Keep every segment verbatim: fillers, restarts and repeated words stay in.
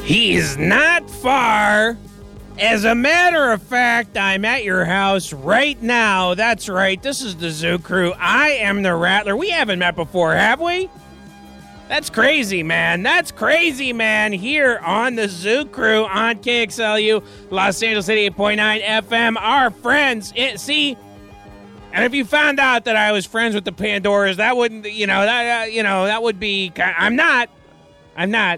He's not far. As a matter of fact, I'm at your house right now. That's right. This is the Zoo Crew. I am the Rattler. We haven't met before, have we? That's crazy, man. That's crazy, man. Here on the Zoo Crew on K X L U, Los Angeles eighty-eight point nine F M. Our friends. It, see, and if you found out that I was friends with the Pandoras, that wouldn't, you know, that uh, you know, that would be. I'm not. I'm not.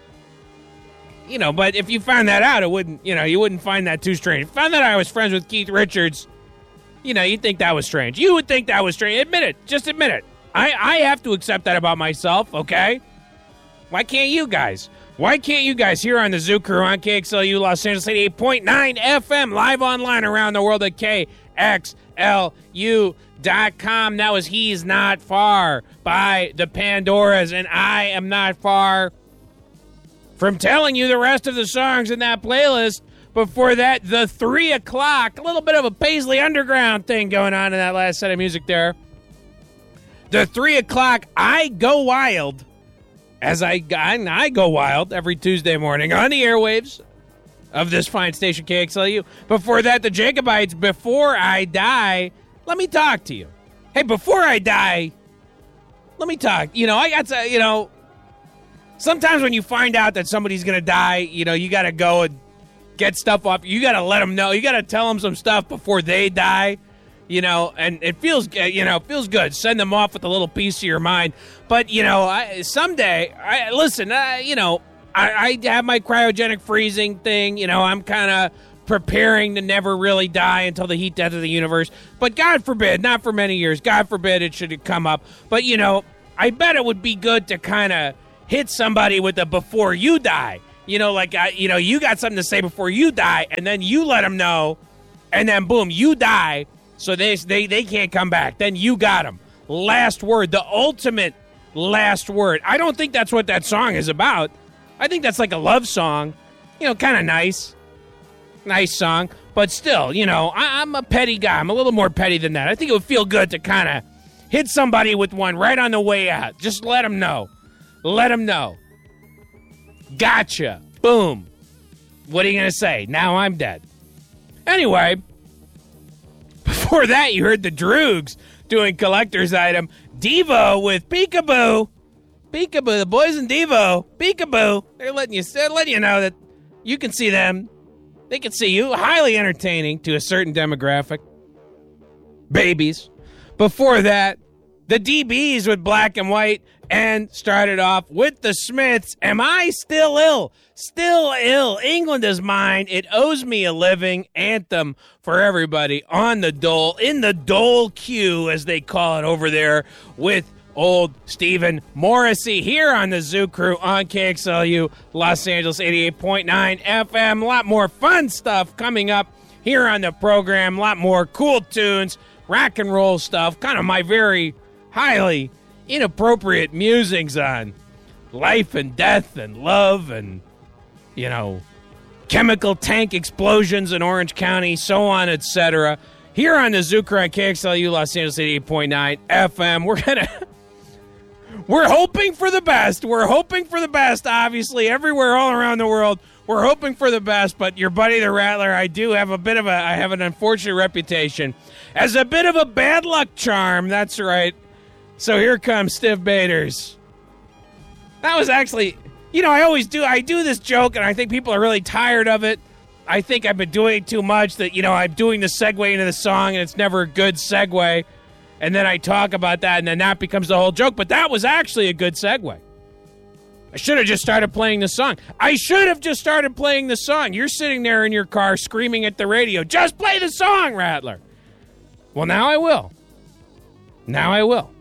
You know, but if you found that out, it wouldn't, you know, you wouldn't find that too strange. If you found that I was friends with Keith Richards, you know, you'd think that was strange. You would think that was strange. Admit it. Just admit it. I, I have to accept that about myself, okay? Why can't you guys? Why can't you guys here on the Zoo Crew on K X L U Los Angeles eighty-eight point nine F M, live online around the world at K X L U dot com. That was He's Not Far by the Pandoras, and I am not far from telling you the rest of the songs in that playlist. Before that, the three o'clock, a little bit of a Paisley Underground thing going on in that last set of music there. The three o'clock, I Go Wild, as I, I go wild every Tuesday morning on the airwaves of this fine station, K X L U. Before that, the Jacobites, Before I Die. Let me talk to you. Hey, before I die, let me talk. You know, I got to, you know, sometimes when you find out that somebody's going to die, you know, you got to go and get stuff off. You got to let them know. You got to tell them some stuff before they die, you know, and it feels, you know, it feels good. Send them off with a little piece of your mind. But, you know, I, someday, I, listen, uh, you know, I, I have my cryogenic freezing thing. You know, I'm kind of preparing to never really die until the heat death of the universe. But God forbid, not for many years, God forbid it should come up. But, you know, I bet it would be good to kind of hit somebody with a before you die. You know, like, uh, you know, you got something to say before you die, and then you let them know, and then, boom, you die, so they they, they can't come back. Then you got them. Last word, the ultimate last word. I don't think that's what that song is about. I think that's like a love song. You know, kind of nice. Nice song. But still, you know, I, I'm a petty guy. I'm a little more petty than that. I think it would feel good to kind of hit somebody with one right on the way out. Just let them know. Let them know. Gotcha. Boom. What are you going to say? Now I'm dead. Anyway, before that, you heard the Droogs doing Collector's Item. Devo with Peekaboo. Peekaboo. The boys in Devo. Peekaboo. They're letting you, they're letting you know that you can see them. They can see you. Highly entertaining to a certain demographic. Babies. Before that, the D Bs with Black and White. And started off with the Smiths. Am I still ill? Still ill. England is mine. It owes me a living. Anthem for everybody on the dole, in the dole queue, as they call it over there, with old Stephen Morrissey here on the Zoo Crew on K X L U, Los Angeles eighty-eight point nine F M. A lot more fun stuff coming up here on the program. A lot more cool tunes, rock and roll stuff, kind of my very highly inappropriate musings on life and death and love and, you know, chemical tank explosions in Orange County, so on, et cetera. Here on the Zoo Crew on K X L U, Los Angeles eighty-eight point nine F M. We're gonna, we're hoping for the best. We're hoping for the best, obviously, everywhere, all around the world. We're hoping for the best, but your buddy the Rattler, I do have a bit of a, I have an unfortunate reputation as a bit of a bad luck charm. That's right. So here comes Stiff Baiters. That was actually, you know, I always do, I do this joke, and I think people are really tired of it. I think I've been doing it too much that, you know, I'm doing the segue into the song, and it's never a good segue. And then I talk about that, and then that becomes the whole joke. But that was actually a good segue. I should have just started playing the song. I should have just started playing the song. You're sitting there in your car screaming at the radio, just play the song, Rattler. Well, now I will. Now I will.